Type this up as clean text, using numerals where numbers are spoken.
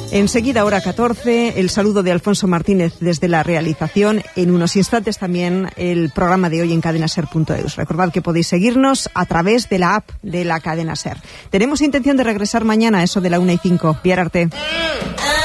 Enseguida, hora 14, el saludo de Alfonso Martínez desde la realización. En unos instantes también el programa de hoy en cadenaser.eus. Recordad que podéis seguirnos a través de la app de la Cadena Ser. Tenemos intención de regresar mañana a eso de la 1:05. Biar arte.